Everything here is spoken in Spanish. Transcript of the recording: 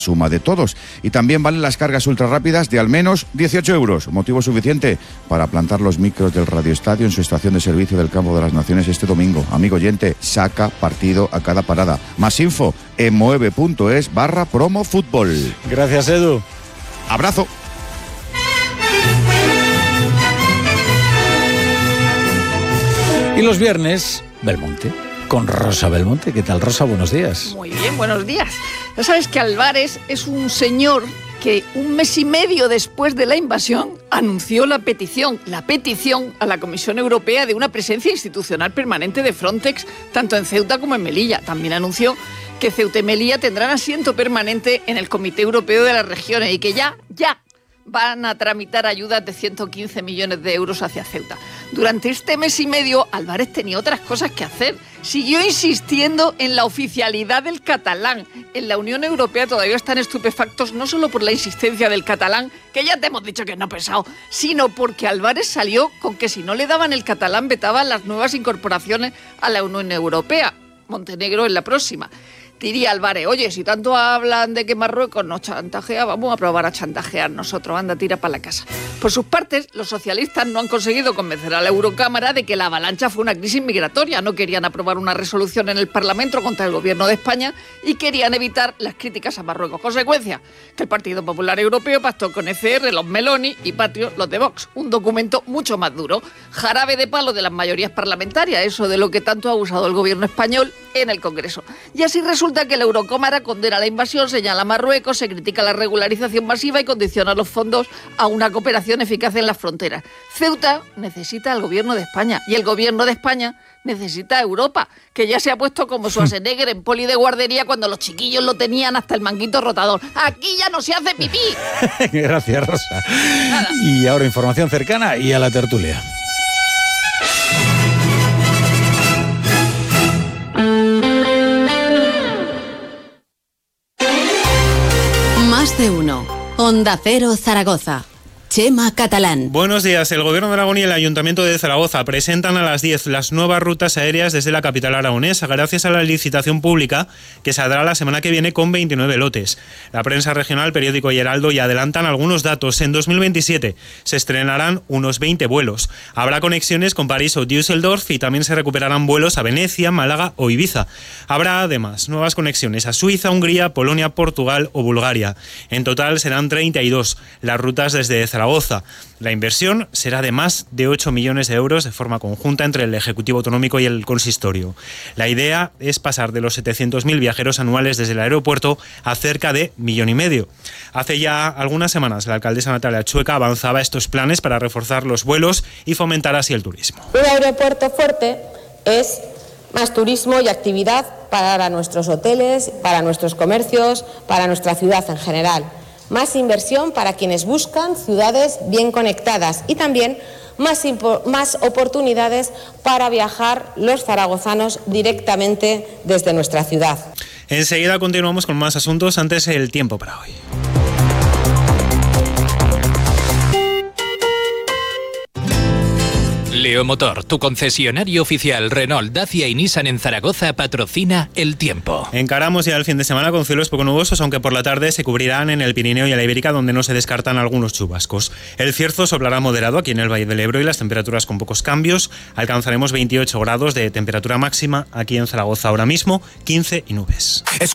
suma de todos. Y también valen las cargas ultrarrápidas de al menos 18 euros. Motivo suficiente para plantar los micros del Radio Estadio en su estación de servicio del Campo de las Naciones este domingo. Amigo oyente, saca partido a cada parada. Más info en moeve.es/promofutbol. Gracias, Edu. Abrazo. Y los viernes, Belmonte. Con Rosa Belmonte. ¿Qué tal, Rosa? Buenos días. Muy bien, buenos días. Ya sabes que Álvarez es un señor que un mes y medio después de la invasión anunció la petición a la Comisión Europea de una presencia institucional permanente de Frontex, tanto en Ceuta como en Melilla. También anunció que Ceuta y Melilla tendrán asiento permanente en el Comité Europeo de las Regiones y que ya van a tramitar ayudas de 115 millones de euros hacia Ceuta. Durante este mes y medio, Álvarez tenía otras cosas que hacer. Siguió insistiendo en la oficialidad del catalán. En la Unión Europea todavía están estupefactos no solo por la insistencia del catalán, que ya te hemos dicho que no ha pesado, sino porque Álvarez salió con que si no le daban el catalán vetaban las nuevas incorporaciones a la Unión Europea. Montenegro en la próxima. Diría Álvarez, oye, si tanto hablan de que Marruecos nos chantajea, vamos a probar a chantajear nosotros, anda, tira para la casa. Por sus partes, los socialistas no han conseguido convencer a la Eurocámara de que la avalancha fue una crisis migratoria. No querían aprobar una resolución en el Parlamento contra el gobierno de España y querían evitar las críticas a Marruecos. Consecuencia, que el Partido Popular Europeo pactó con ECR, los Meloni, y Patriot, los de Vox. Un documento mucho más duro. Jarabe de palo de las mayorías parlamentarias, eso de lo que tanto ha usado el gobierno español en el Congreso. Y así resulta que la Eurocámara condena la invasión, señala a Marruecos, se critica la regularización masiva y condiciona los fondos a una cooperación eficaz en las fronteras. Ceuta necesita al gobierno de España y el gobierno de España necesita a Europa, que ya se ha puesto como Schwarzenegger en poli de guardería cuando los chiquillos lo tenían hasta el manguito rotador. Aquí ya no se hace pipí. Gracias, Rosa. Nada. Y ahora información cercana y a la tertulia. Más de uno. Onda Cero Zaragoza. Chema Catalán. Buenos días. El Gobierno de Aragón y el Ayuntamiento de Zaragoza presentan a las 10 las nuevas rutas aéreas desde la capital aragonesa, gracias a la licitación pública que saldrá la semana que viene con 29 lotes. La prensa regional, periódico y Heraldo ya adelantan algunos datos. En 2027 se estrenarán unos 20 vuelos. Habrá conexiones con París o Düsseldorf y también se recuperarán vuelos a Venecia, Málaga o Ibiza. Habrá además nuevas conexiones a Suiza, Hungría, Polonia, Portugal o Bulgaria. En total serán 32 las rutas desde Zaragoza. La inversión será de más de 8 millones de euros de forma conjunta entre el Ejecutivo Autonómico y el Consistorio. La idea es pasar de los 700.000 viajeros anuales desde el aeropuerto a cerca de 1,5 millones. Hace ya algunas semanas la alcaldesa Natalia Chueca avanzaba estos planes para reforzar los vuelos y fomentar así el turismo. Un aeropuerto fuerte es más turismo y actividad para nuestros hoteles, para nuestros comercios, para nuestra ciudad en general. Más inversión para quienes buscan ciudades bien conectadas y también más oportunidades para viajar los zaragozanos directamente desde nuestra ciudad. Enseguida continuamos con más asuntos, antes el tiempo para hoy. Leomotor, tu concesionario oficial Renault, Dacia y Nissan en Zaragoza, patrocina el tiempo. Encaramos ya el fin de semana con cielos poco nubosos, aunque por la tarde se cubrirán en el Pirineo y la Ibérica, donde no se descartan algunos chubascos. El cierzo soplará moderado aquí en el Valle del Ebro y las temperaturas con pocos cambios. Alcanzaremos 28 grados de temperatura máxima aquí en Zaragoza ahora mismo, 15 y nubes.